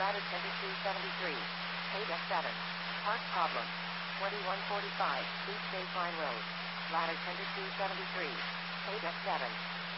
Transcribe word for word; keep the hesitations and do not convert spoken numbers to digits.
ladder ten to two seventy-three. Page F seven. Park problem. twenty-one forty-five, East Baseline Road. Ladder ten to two seventy-three. Page F seven.